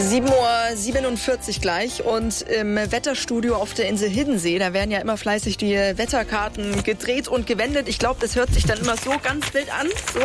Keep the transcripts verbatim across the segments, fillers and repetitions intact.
sieben Uhr siebenundvierzig gleich und im Wetterstudio auf der Insel Hiddensee, da werden ja immer fleißig die Wetterkarten gedreht und gewendet. Ich glaube, das hört sich dann immer so ganz wild an. So.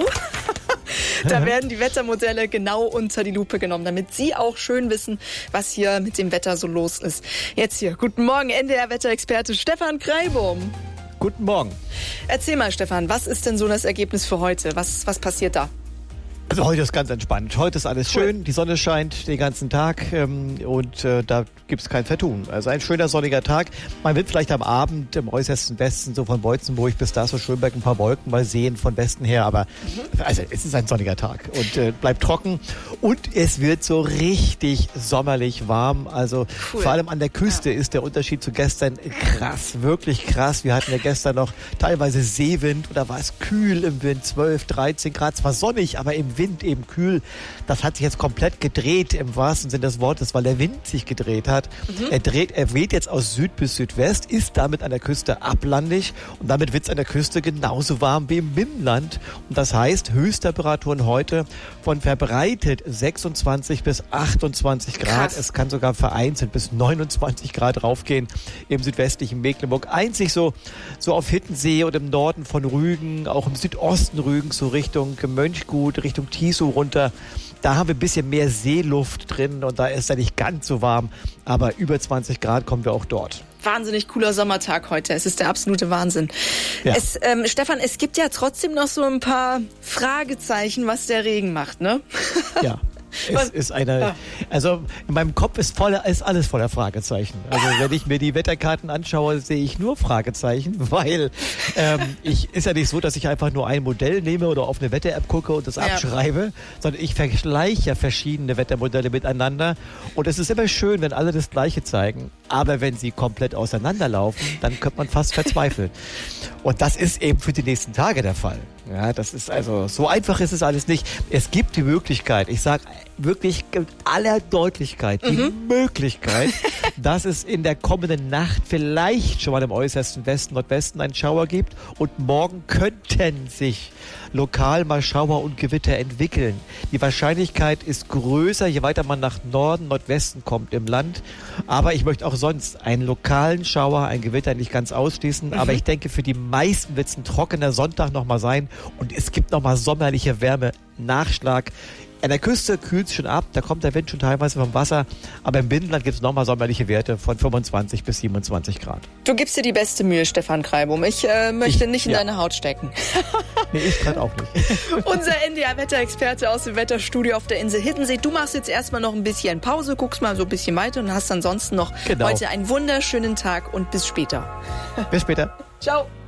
Da werden die Wettermodelle genau unter die Lupe genommen, damit Sie auch schön wissen, was hier mit dem Wetter so los ist. Jetzt hier, guten Morgen, N D R-Wetterexperte Stefan Kreibum. Guten Morgen. Erzähl mal, Stefan, was ist denn so das Ergebnis für heute? Was, was passiert da? Also heute ist ganz entspannt. Heute ist alles Cool. schön, die Sonne scheint den ganzen Tag ähm, und äh, da gibt es kein Vertun. Also ein schöner sonniger Tag. Man wird vielleicht am Abend im äußersten Westen, so von Beutzenburg bis da so Schönberg, ein paar Wolken mal sehen von Westen her. Aber mhm. also es ist ein sonniger Tag und äh, bleibt trocken. Und es wird so richtig sommerlich warm. Also Cool. vor allem an der Küste ja. ist der Unterschied zu gestern krass, wirklich krass. Wir hatten ja gestern noch teilweise Seewind und da war es kühl im Wind, zwölf, dreizehn Grad. Zwar sonnig, aber im Wind eben kühl. Das hat sich jetzt komplett gedreht im wahrsten Sinne des Wortes, weil der Wind sich gedreht hat. Mhm. Er dreht, er weht jetzt aus Süd bis Südwest, ist damit an der Küste ablandig und damit wird es an der Küste genauso warm wie im Binnenland. Und das heißt, Höchsttemperaturen heute von verbreitet sechsundzwanzig bis achtundzwanzig Grad. Krass. Es kann sogar vereinzelt bis neunundzwanzig Grad raufgehen im südwestlichen Mecklenburg. Einzig so, so auf Hiddensee und im Norden von Rügen, auch im Südosten Rügens, so Richtung Mönchgut, Richtung Tisow runter. Da haben wir ein bisschen mehr Seeluft drin und da ist er nicht ganz so warm, aber über zwanzig Grad kommen wir auch dort. Wahnsinnig cooler Sommertag heute. Es ist der absolute Wahnsinn. Ja. Es, ähm, Stefan, es gibt ja trotzdem noch so ein paar Fragezeichen, was der Regen macht, ne? Ja. Es ist eine, also in meinem Kopf ist, voller, ist alles voller Fragezeichen. Also wenn ich mir die Wetterkarten anschaue, sehe ich nur Fragezeichen, weil ähm, ich ist ja nicht so, dass ich einfach nur ein Modell nehme oder auf eine Wetter-App gucke und das ja. abschreibe, sondern ich vergleiche ja verschiedene Wettermodelle miteinander und es ist immer schön, wenn alle das Gleiche zeigen, aber wenn sie komplett auseinanderlaufen, dann könnte man fast verzweifeln. Und das ist eben für die nächsten Tage der Fall. Ja, das ist also, so einfach ist es alles nicht. Es gibt die Möglichkeit, ich sage wirklich mit aller Deutlichkeit, die mhm. Möglichkeit, dass es in der kommenden Nacht vielleicht schon mal im äußersten Westen, Nordwesten einen Schauer gibt und morgen könnten sich lokal mal Schauer und Gewitter entwickeln. Die Wahrscheinlichkeit ist größer, je weiter man nach Norden, Nordwesten kommt im Land. Aber ich möchte auch sonst einen lokalen Schauer, ein Gewitter nicht ganz ausschließen. Mhm. Aber ich denke, für die meisten wird es ein trockener Sonntag nochmal sein. Und es gibt nochmal sommerliche Wärme, Nachschlag. An der Küste kühlt es schon ab, da kommt der Wind schon teilweise vom Wasser, aber im Binnenland gibt es nochmal sommerliche Werte von fünfundzwanzig bis siebenundzwanzig Grad. Du gibst dir die beste Mühe, Stefan Kreibum. Ich äh, möchte ich, nicht in ja. deine Haut stecken. Nee, ich gerade auch nicht. Unser N D R-Wetterexperte aus dem Wetterstudio auf der Insel Hiddensee. Du machst jetzt erstmal noch ein bisschen Pause, guckst mal so ein bisschen weiter und hast ansonsten noch genau. heute einen wunderschönen Tag und bis später. Bis später. Ciao.